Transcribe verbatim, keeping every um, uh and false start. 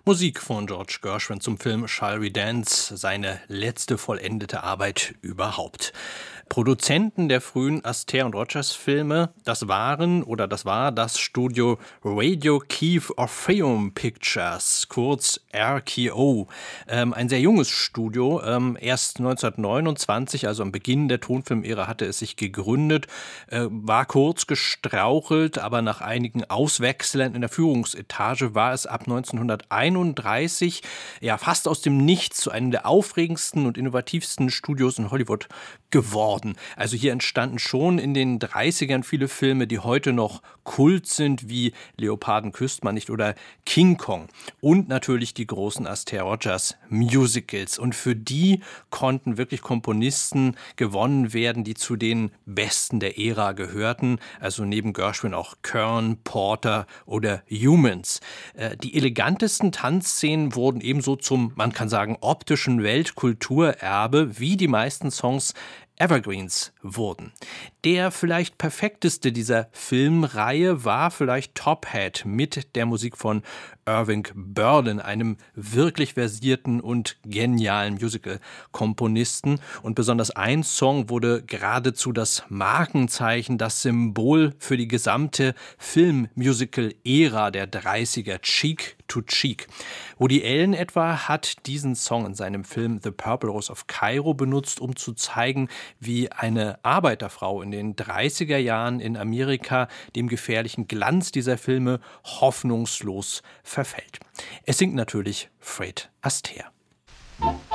Musik von George Gershwin zum Film Shall We Dance, seine letzte vollendete Arbeit überhaupt. Produzenten der frühen Astaire und Rogers Filme, das waren oder das war das Studio Radio Keith Orpheum Pictures, kurz R K O. Ähm, ein sehr junges Studio, ähm, erst neunzehnhundertneunundzwanzig, also am Beginn der Tonfilmära hatte es sich gegründet, äh, war kurz gestrauchelt, aber nach einigen Auswechseln in der Führungsetage war es ab neunzehnhunderteinunddreißig ja fast aus dem Nichts zu einem der aufregendsten und innovativsten Studios in Hollywood geworden. Also hier entstanden schon in den dreißigern viele Filme, die heute noch Kult sind, wie Leoparden küsst man nicht oder King Kong. Und natürlich die großen Astaire Rogers Musicals. Und für die konnten wirklich Komponisten gewonnen werden, die zu den Besten der Ära gehörten. Also neben Gershwin auch Kern, Porter oder Humans. Äh, die elegantesten Tanzszenen wurden ebenso zum, man kann sagen, optischen Weltkulturerbe, wie die meisten Songs Evergreens wurden. Der vielleicht perfekteste dieser Filmreihe war vielleicht Top Hat mit der Musik von Irving Berlin, einem wirklich versierten und genialen Musical-Komponisten. Und besonders ein Song wurde geradezu das Markenzeichen, das Symbol für die gesamte Film-Musical-Ära der dreißiger, Cheek to Cheek. Woody Allen etwa hat diesen Song in seinem Film The Purple Rose of Cairo benutzt, um zu zeigen, wie eine Arbeiterfrau in den dreißiger Jahren in Amerika dem gefährlichen Glanz dieser Filme hoffnungslos verfällt. Es singt natürlich Fred Astaire.